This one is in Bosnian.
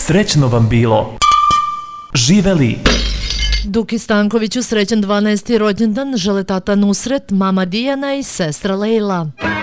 Srećno vam bilo! Živeli! Duki Stankoviću srećan 12. rođendan žele tata Nusret, mama Dijana i sestra Lejla.